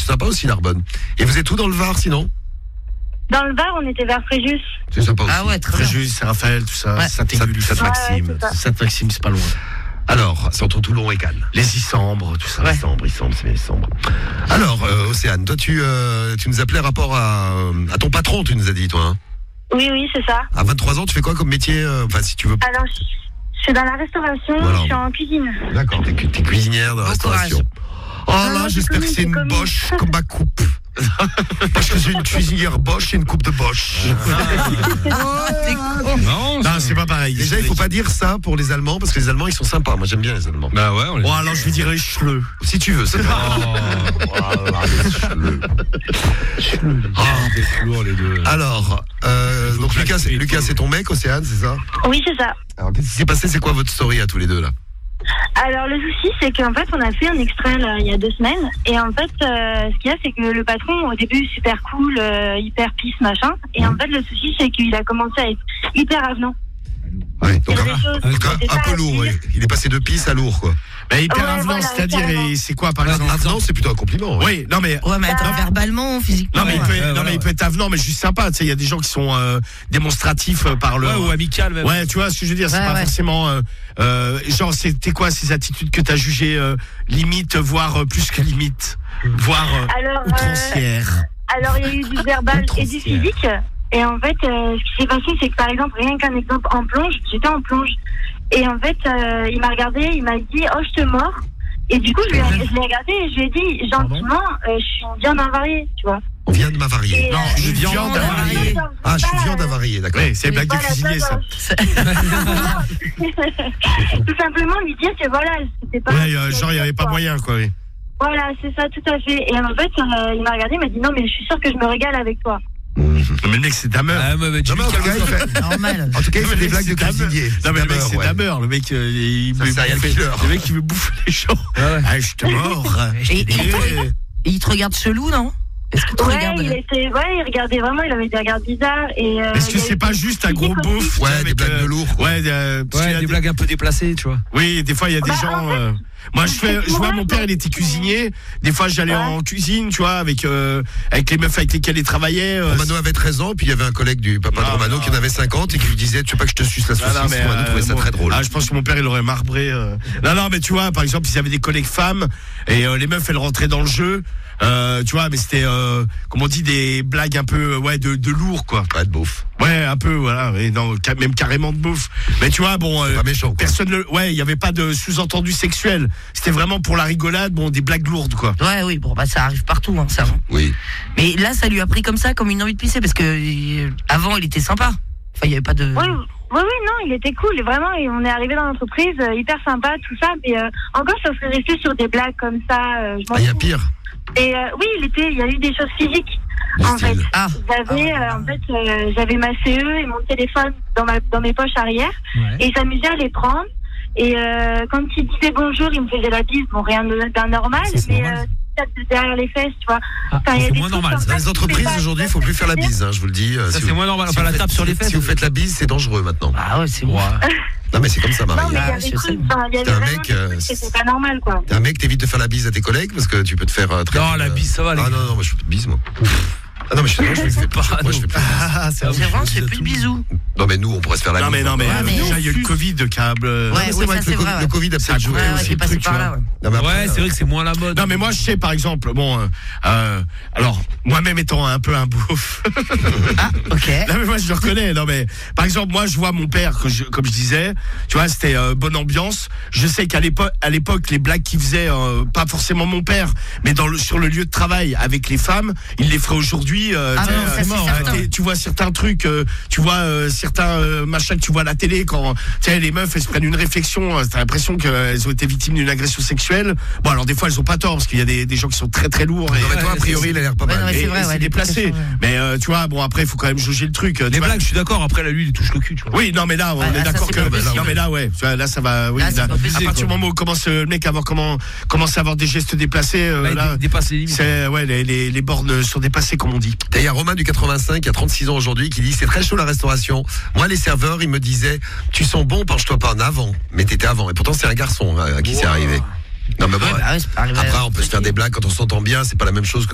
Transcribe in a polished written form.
sympa aussi, Narbonne. Et vous êtes où dans le Var, sinon? Dans le Var, on était vers Fréjus. C'est sympa aussi. Ah ouais, très bien. Fréjus, Saint-Raphaël, tout ça. Ouais. Saint-Émule, Sainte-Maxime. Ouais, c'est ça. Sainte-Maxime, c'est pas loin. Alors, c'est entre Toulon et Cannes. Les Issambres, tout ça. Ouais. Issambres, c'est bien Issambres. Alors, Océane, toi, tu nous appelais rapport à ton patron, tu nous as dit, toi. Hein. Oui, c'est ça. À 23 ans, tu fais quoi comme métier? Enfin, si tu veux. Alors, je suis dans la restauration, Voilà. je suis en cuisine. D'accord, t'es cuisinière de Bon restauration. Oh Non, là, non, j'espère que c'est c'est une commis. Bosch comme ma coupe. Parce que j'ai une cuisinière Bosch et une coupe de Bosch. Non, Non, c'est pas pareil. Déjà, il faut pas dire ça pour les Allemands, parce que les Allemands, ils sont sympas. Moi, j'aime bien les Allemands. Bah ouais, on les Bon, alors je lui dirais Schleu. Si tu veux, c'est pas. des lourds les deux. Alors, donc Lucas, c'est ton mec, Océane, c'est ça? Oui, c'est ça. Alors, qu'est-ce qui s'est passé? C'est quoi votre story à tous les deux, là? Alors, le souci, c'est qu'en fait, on a fait un extrait là, il y a 2 semaines. Et en fait, ce qu'il y a, c'est que le patron, au début, super cool, hyper pisse, machin. Et en fait, le souci, c'est qu'il a commencé à être hyper avenant. Ouais, donc Il y avait des choses qui étaient un pas peu lourd, à ouais. dire. Il est passé de pisse à lourd, quoi. Mais hyper Ouais, avenant, voilà, c'est-à-dire, carrément. et c'est quoi, par exemple? Avenant, c'est plutôt un compliment. Ouais. Oui, non, mais. Ouais, mais être verbalement, physiquement. Non mais, il ouais. peut, ouais, non, voilà, mais il peut être avenant, mais juste sympa. Tu sais, il y a des gens qui sont démonstratifs par le. Ouais, ou amical même. Ouais, tu vois ce que je veux dire, c'est Ouais, pas ouais. forcément. Genre, c'était quoi ces attitudes que t'as jugées limite, voire plus que limite, voire outrancières. Alors, il y a eu du verbal et du physique. Et en fait, ce qui s'est passé, c'est que par exemple, rien qu'un exemple en plonge, j'étais en plonge. Et en fait, il m'a regardé, il m'a dit, oh, je te mords. Et du coup, je l'ai regardé et je lui ai dit, gentiment, je suis une viande avariée, tu vois. On vient de m'avarier. Et, Non, je suis viande avariée. Ah, je suis viande avariée, d'accord. Oui, c'est une blague de cuisinier, ça. Tout simplement lui dire que voilà, c'était pas. Ouais, genre, il n'y avait pas moyen, quoi. Oui. Voilà, c'est ça, tout à fait. Et en fait, il m'a regardé, il m'a dit, non, mais je suis sûre que je me régale avec toi. Mais le mec, c'est Damer. Ah, mais tu Non, mais en tout cas, il fait- Normal. en tout cas, il fait des blagues de C'est Damer. cuisinier. Non, mais le mec, c'est ouais. Damer. Le mec, il Ça, me c'est rien bouffe- killer. le mec, il veut bouffer les gens. ouais. Ah, je te mords. Et il te regarde chelou, non? Est-ce qu'il te Ouais, regarde? il regardait vraiment, il avait des regards bizarres. Et, Est-ce que c'est pas juste un gros beauf? Ouais, tu sais, des avec, blagues de lourd, quoi. Ouais, parce qu'il y Ouais, a des blagues un peu déplacées, tu vois. Oui, des fois, il y a des Bah, gens. en fait, Moi, je vois mon père, il était cuisinier. Des fois, j'allais en cuisine, tu vois, avec les meufs avec lesquelles il travaillait. Romano avait 13 ans, puis il y avait un collègue du papa de Non, Romano non. qui en avait 50 et qui lui disait, tu veux pas que je te suce la saucisse? Romano trouvait ça très drôle. Ah, je pense que mon père, il aurait marbré. Non, mais tu vois, par exemple, ils avaient des collègues femmes et les meufs, elles rentraient dans le jeu. Tu vois, mais c'était, comme on dit, des blagues un peu, ouais, de lourd, quoi. Pas de beauf. Ouais, un peu, voilà. Et non, même carrément de bouffe. Mais tu vois, bon, Pas méchant, quoi. ouais, il y avait pas de sous-entendu sexuel. C'était vraiment pour la rigolade, bon, des blagues lourdes, quoi. Ouais, oui, bon, bah, ça arrive partout, hein, ça. Oui. Mais là, ça lui a pris comme ça, comme une envie de pisser, parce que avant, il était sympa. Enfin, il y avait pas de. Oui, non, il était cool, vraiment, et on est arrivé dans l'entreprise, hyper sympa, tout ça, mais encore, ça serait resté sur des blagues comme ça, je m'en Ah, il y a fous. pire. Et oui, il y a eu des choses physiques, Du en fait. style. Ah. J'avais ma CE et mon téléphone dans mes poches arrière, et il s'amusait à les prendre, et quand il disait bonjour, il me faisait la bise, bon, rien d'anormal, Ça, c'est mais normal. derrière les fesses, tu vois. Ah, Enfin, il y a c'est des moins trucs normal, comme ça. Dans ça les qui entreprises, fait pas- aujourd'hui, il faut plus faire la bise, hein, je vous le dis. Ça, c'est moins normal. Enfin, la tape sur les fesses. Si vous faites la bise, c'est dangereux maintenant. Ah ouais, c'est bon. Non, mais c'est comme ça, Non, Marie. mais il y Ah, avait je des sais. trucs, enfin, il y avait T'es un vraiment mec, des trucs, c'était pas normal, quoi. T'es un mec, t'évites de faire la bise à tes collègues parce que tu peux te faire très. Non, vite, la bise, ça va, les Ah gars. non, moi je fais pas de bise, moi. Ah non, mais je fais pas. Moi, je fais plus. Ah, c'est C'est vrai, je fais plus de bisous. Non, mais nous, on pourrait se faire la Non, bise. mais, Ouais, mais- déjà, il y a eu le Covid, câble. Ouais, Non, mais c'est oui, vrai ça, que c'est vrai, le ouais. Covid a peut-être joué Ouais, aussi. t'es le passé truc, par tu là, vois. ouais. Non, mais après, Ouais, c'est vrai que c'est moins la mode. Non, mais moi, je sais, par exemple, bon, alors, moi-même étant un peu un beauf. Ah, ok. Non, mais moi, je le reconnais. Non, mais, par exemple, moi, je vois mon père, comme je disais, tu vois, c'était bonne ambiance. Je sais qu'à l'époque, les blagues qu'il faisait, pas forcément mon père, mais sur le lieu de travail avec les femmes, il les ferait aujourd'hui. Ah non, ça, c'est certain. Tu vois certains trucs, tu vois certains machins que tu vois à la télé quand, tu sais, les meufs, elles se prennent une réflexion, t'as l'impression qu'elles ont été victimes d'une agression sexuelle. Bon, alors, des fois, elles ont pas tort, parce qu'il y a des gens qui sont très, très lourds. non, mais toi, a priori, il a l'air pas Ouais, mal. non, mais Et c'est vrai, c'est ouais, déplacé. les complications, Mais tu vois, bon, après, il faut quand même juger le truc. Les tu vois. blagues, je suis d'accord. Après, là, lui, il touche le cul, tu vois. Oui, non, mais là, on Ouais, est là, ça, d'accord c'est que. pas possible. Non, mais là, ouais. Tu vois, là, ça va. Oui, Là, c'est là, pas à possible, partir du quoi. moment où commence le mec commence à avoir des gestes déplacés, Là, là. il dépasse les limites. C'est, ouais, les bornes sont dépassées, comme on dit. Il y a Romain du 85 qui a 36 ans aujourd'hui qui dit c'est très chaud la restauration. Moi les serveurs ils me disaient tu sens bon penche-toi pas en avant. Mais t'étais avant. Et pourtant c'est un garçon à qui c'est arrivé. Non mais bon. Ouais, bah ouais, c'est pas arrivé. Après on peut se faire des blagues quand on s'entend bien. C'est pas la même chose que